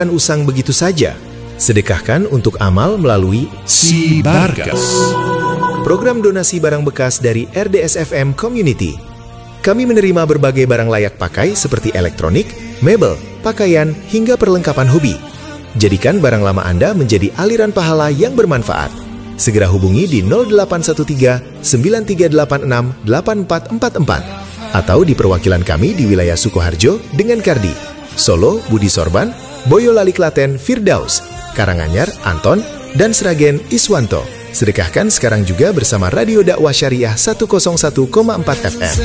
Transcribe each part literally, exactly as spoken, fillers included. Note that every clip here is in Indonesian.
usang begitu saja. Sedekahkan untuk amal melalui Sibarkas, program donasi barang bekas dari R D S F M Community. Kami menerima berbagai barang layak pakai seperti elektronik, mebel, pakaian, hingga perlengkapan hobi. Jadikan barang lama Anda menjadi aliran pahala yang bermanfaat. Segera hubungi di nol delapan satu tiga sembilan tiga delapan enam delapan empat empat empat atau di perwakilan kami di wilayah Sukoharjo dengan Kardi, Solo, Budi Sorban, Boyolali Klaten, Firdaus, Karanganyar, Anton, dan Sragen, Iswanto. Sedekahkan sekarang juga bersama Radio Dakwah Syariah seratus satu koma empat F M.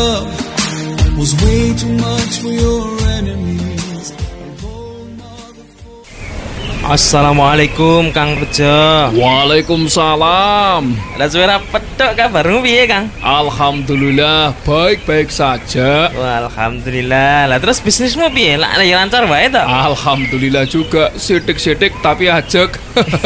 Assalamualaikum Kang Bejo. Waalaikumsalam. Ada suara petok kabarmu piye Kang? Alhamdulillah baik-baik saja. Wah, alhamdulillah. Lah terus bisnismu piye? Lah ya lancar wae to? Alhamdulillah juga, sidik-sidik tapi ajek.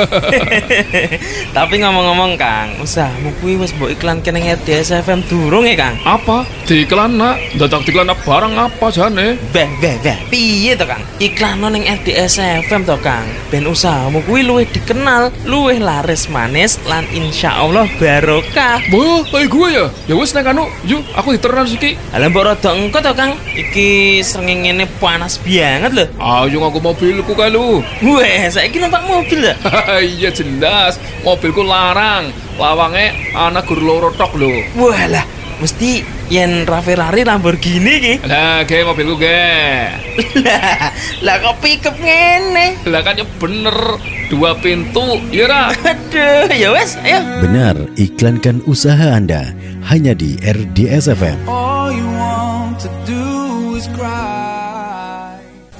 Tapi ngomong-ngomong Kang, usahamu kuwi wis mbok iklan kene R D S F M durung ya Kang? Apa? Diiklan nak? Dadak diiklan barang apa jane? Beh, beh, beh. Piye to Kang? Iklan ning R D S F M to Kang. Ben usahamu kuwi luwih dikenal, luwih laris manis lan insyaallah barokah. Wah, kayak gue ya? Ya wis nek anu, yuk aku diteran siki. Lah mbok rada engko to Kang. Iki srengenge panas banget lho. Ayo aku mobilku kae lu. Weh, saiki numpak mobil ya? Iya jelas, mobilku larang. Lawange anak guru loro tok lho. Walah, mesti yen Ferrari Lamborghini ki. Lah, ge mobilku ge. Lah, lah kok pickup ngene? Lah kan ya bener, dua pintu, ya ra? Aduh, ya wes, ayo. Benar, iklankan usaha Anda hanya di R D S F M. All you want to do is cry.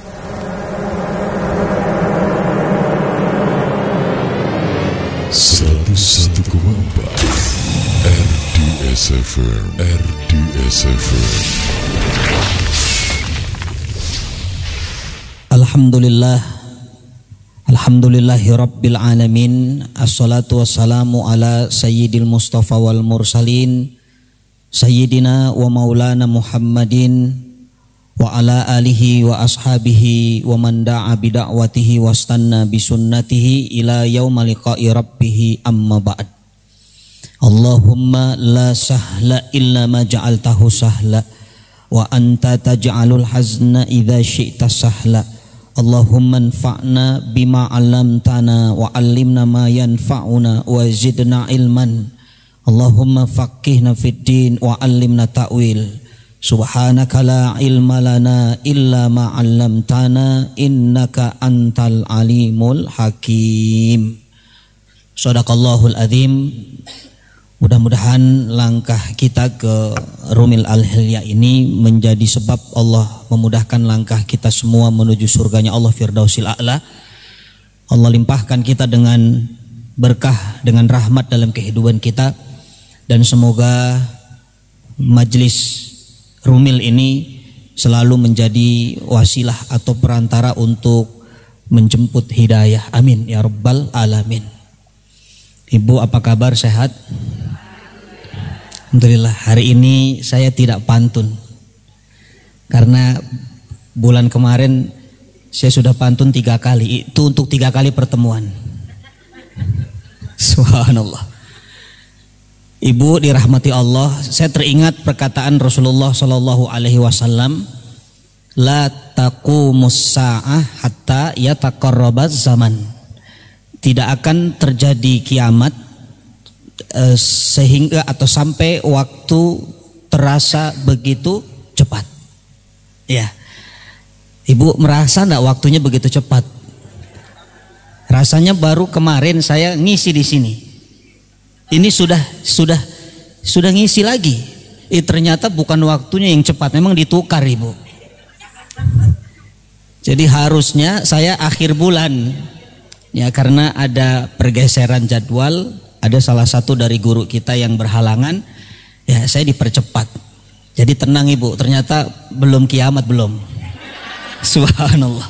seratus satu koma empat R D S F M, R D S F M. Alhamdulillah, Alhamdulillahi Rabbil Alamin. Assalatu wassalamu ala Sayyidil Mustafa wal Mursalin, Sayyidina wa Maulana Muhammadin wa ala alihi wa ashabihi wa man da'a bida'watihi wastanna bisunnatihi ila yawma liqa'i rabbih, amma ba'd. Allahumma la sahla illa ma ja'altahu sahla wa anta taj'alul hazna idza syi'ta sahla. Allahumma anfa'na bima 'allamtana wa 'allimna ma yanfa'una wa zidna ilman. Allahumma faqihna fid din wa 'allimna ta'wil. Subhanaka la ilma lana illa ma 'allamtana innaka antal alimul hakim. Shadaqallahul azim. Mudah-mudahan langkah kita ke Rumil Al-Hilya ini menjadi sebab Allah memudahkan langkah kita semua menuju surganya Allah Firdausil A'la. Allah limpahkan kita dengan berkah, dengan rahmat dalam kehidupan kita. Dan semoga majlis Rumil ini selalu menjadi wasilah atau perantara untuk menjemput hidayah. Amin ya rabbal alamin. Ibu apa kabar, sehat? Alhamdulillah. Hari ini saya tidak pantun karena bulan kemarin saya sudah pantun tiga kali. Itu untuk tiga kali pertemuan. Subhanallah. Ibu dirahmati Allah, saya teringat perkataan Rasulullah Shallallahu Alaihi Wasallam, la taqumus sa'ah hatta yataqarrabaz zaman. Tidak akan terjadi kiamat eh, sehingga atau sampai waktu terasa begitu cepat. Ya, Ibu merasa enggak waktunya begitu cepat? Rasanya baru kemarin saya ngisi di sini. Ini sudah sudah sudah ngisi lagi. Eh, ternyata bukan waktunya yang cepat, memang ditukar Ibu. Jadi harusnya saya akhir bulan. Ya, karena ada pergeseran jadwal, ada salah satu dari guru kita yang berhalangan, ya saya dipercepat. Jadi tenang Ibu, ternyata belum kiamat belum. Subhanallah.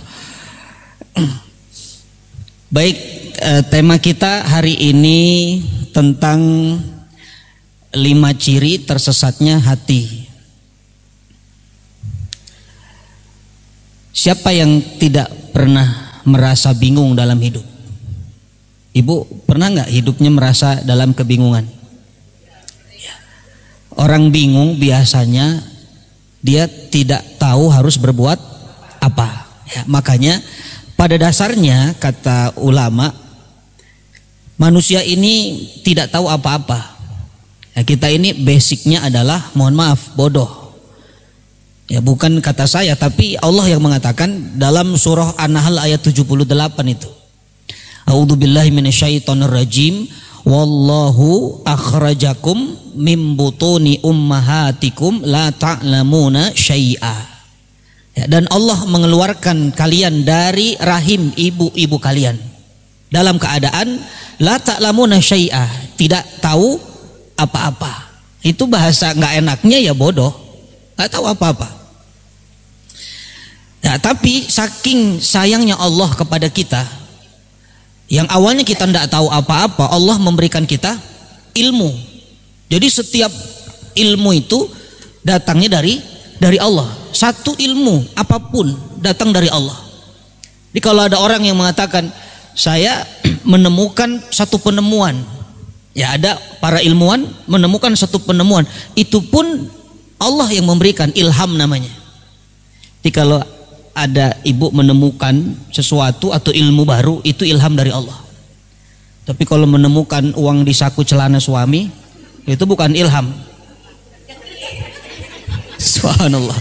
Baik, eh, tema kita hari ini tentang lima ciri tersesatnya hati. Siapa yang tidak pernah merasa bingung dalam hidup? Ibu pernah nggak hidupnya merasa dalam kebingungan? Orang bingung biasanya dia tidak tahu harus berbuat apa. Ya, makanya pada dasarnya kata ulama, manusia ini tidak tahu apa-apa. Ya, kita ini basicnya adalah, mohon maaf, bodoh. Ya, bukan kata saya, tapi Allah yang mengatakan dalam surah An-Nahl ayat tujuh puluh delapan itu. A'udzubillahi minasyaitonirrajim. Wallahu akhrajakum mim butuni ummahatikum la ta'lamuna syai'a. Ya, dan Allah mengeluarkan kalian dari rahim ibu-ibu kalian dalam keadaan la ta'lamuna syai'a, tidak tahu apa-apa. Itu bahasa nggak enaknya ya bodoh, nggak tahu apa-apa. Ya, tapi saking sayangnya Allah kepada kita, yang awalnya kita tidak tahu apa-apa, Allah memberikan kita ilmu. Jadi setiap ilmu itu datangnya dari dari Allah. Satu ilmu apapun datang dari Allah. Jadi kalau ada orang yang mengatakan saya menemukan satu penemuan, ya ada para ilmuwan menemukan satu penemuan, itu pun Allah yang memberikan, ilham namanya. Jadi kalau ada ibu menemukan sesuatu atau ilmu baru, itu ilham dari Allah. Tapi kalau menemukan uang di saku celana suami, itu bukan ilham. Subhanallah.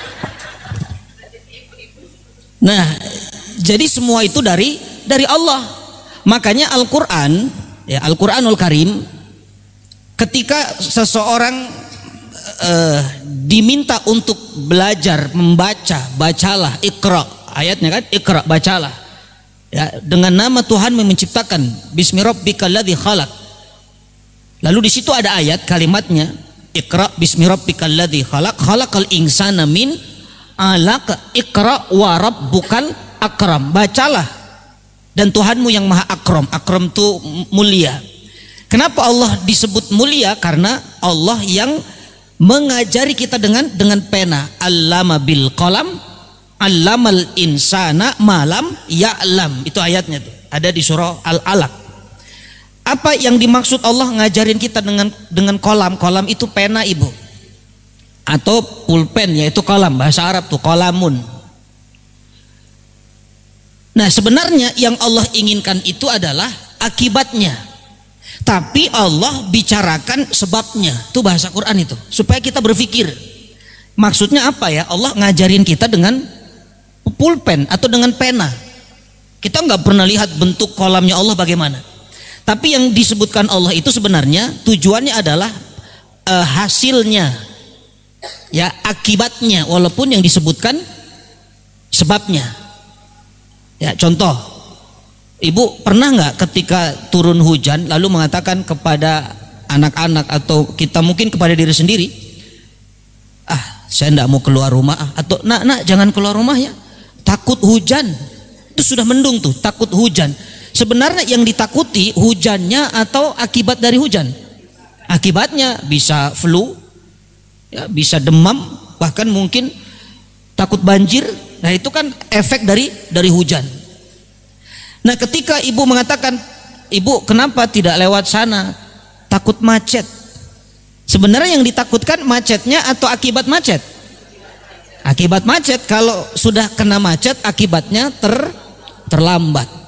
Nah, jadi semua itu dari dari Allah. Makanya Al-Qur'an, ya Al-Qur'anul Karim, ketika seseorang uh, diminta untuk belajar membaca, bacalah, Iqra, ayatnya kan, Iqra, bacalah. Ya, dengan nama Tuhan yang menciptakan, Bismi rabbikal ladzi khalaq. Lalu di situ ada ayat kalimatnya, Iqra bismi rabbikal ladzi khalaq, khalaqal insana min 'alaq, Iqra wa rabbukal akram. Bacalah dan Tuhanmu yang Maha Akram. Akram itu mulia. Kenapa Allah disebut mulia? Karena Allah yang mengajari kita dengan dengan pena. Allama bil qalam, allamal insana malam ya'lam. Itu ayatnya tuh. Ada di surah Al-Alaq. Apa yang dimaksud Allah ngajarin kita dengan dengan kolam? Kolam itu pena, Ibu. Atau pulpen, yaitu kolam, bahasa Arab tuh kolamun. Nah, sebenarnya yang Allah inginkan itu adalah akibatnya. Tapi Allah bicarakan sebabnya. Itu bahasa Quran itu, supaya kita berpikir. Maksudnya apa ya? Allah ngajarin kita dengan pulpen atau dengan pena. Kita nggak pernah lihat bentuk kolamnya Allah bagaimana. Tapi yang disebutkan Allah itu sebenarnya tujuannya adalah uh, hasilnya, ya akibatnya, walaupun yang disebutkan sebabnya. Ya contoh, Ibu pernah nggak ketika turun hujan lalu mengatakan kepada anak-anak atau kita mungkin kepada diri sendiri, ah saya nggak mau keluar rumah, ah. Atau nak nak jangan keluar rumah ya, takut hujan. Itu sudah mendung tuh, takut hujan. Sebenarnya yang ditakuti hujannya atau akibat dari hujan? Akibatnya bisa flu, ya, bisa demam, bahkan mungkin takut banjir. Nah itu kan efek dari dari hujan. Nah ketika ibu mengatakan, ibu kenapa tidak lewat sana? Takut macet. Sebenarnya yang ditakutkan macetnya atau akibat macet? Akibat macet. Kalau sudah kena macet, akibatnya ter terlambat.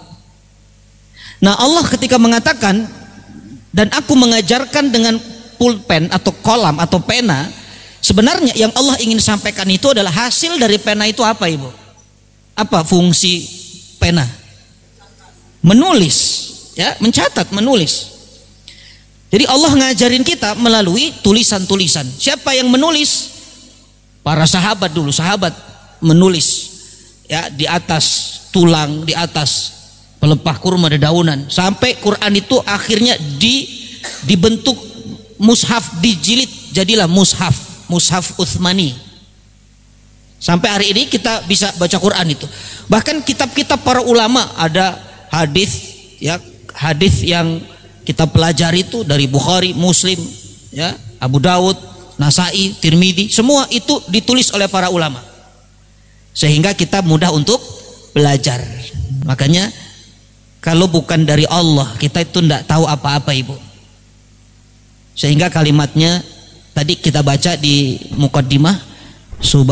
Nah Allah ketika mengatakan, dan aku mengajarkan dengan pulpen atau kolam atau pena, sebenarnya yang Allah ingin sampaikan itu adalah hasil dari pena itu apa, Ibu? Apa fungsi pena? Menulis, ya, mencatat, menulis. Jadi Allah ngajarin kita melalui tulisan-tulisan. Siapa yang menulis? Para sahabat dulu, sahabat menulis, ya, di atas tulang, di atas pelepah kurma dedaunan, sampai Quran itu akhirnya di dibentuk mushaf, dijilid jadilah mushaf, mushaf Utsmani. Sampai hari ini kita bisa baca Quran itu. Bahkan kitab-kitab para ulama, ada hadis, ya, hadis yang kita pelajari itu dari Bukhari, Muslim, ya, Abu Dawud, Nasai, Tirmidzi, semua itu ditulis oleh para ulama. Sehingga kita mudah untuk belajar. Makanya kalau bukan dari Allah, kita itu tidak tahu apa-apa, Ibu. Sehingga kalimatnya tadi kita baca di muqaddimah,